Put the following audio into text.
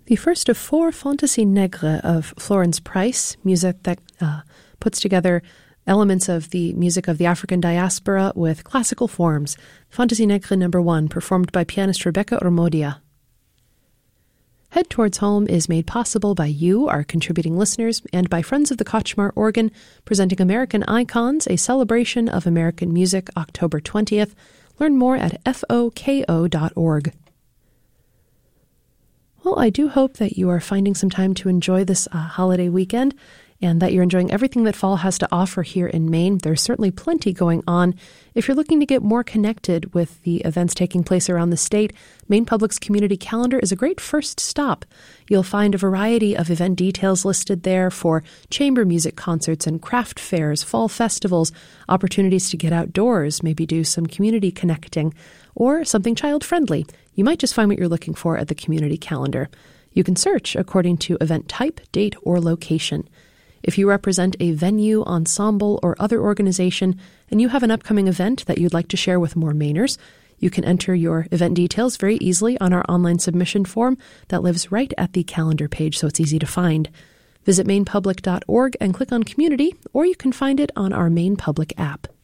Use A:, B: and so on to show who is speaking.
A: The first of 4 Fantaisie Negre of Florence Price, music that puts together elements of the music of the African diaspora with classical forms. Fantaisie Negre No. 1, performed by pianist Rebecca Ormodia. Head Towards Home is made possible by you, our contributing listeners, and by Friends of the Koczmar Organ, presenting American Icons, a celebration of American music, October 20th. Learn more at foko.org. Well, I do hope that you are finding some time to enjoy this holiday weekend and that you're enjoying everything that fall has to offer here in Maine. There's certainly plenty going on. If you're looking to get more connected with the events taking place around the state, Maine Public's community calendar is a great first stop. You'll find a variety of event details listed there for chamber music concerts and craft fairs, fall festivals, opportunities to get outdoors, maybe do some community connecting, or something child-friendly. You might just find what you're looking for at the community calendar. You can search according to event type, date, or location. If you represent a venue, ensemble, or other organization, and you have an upcoming event that you'd like to share with more Mainers, you can enter your event details very easily on our online submission form that lives right at the calendar page, so it's easy to find. Visit mainepublic.org and click on Community, or you can find it on our Maine Public app.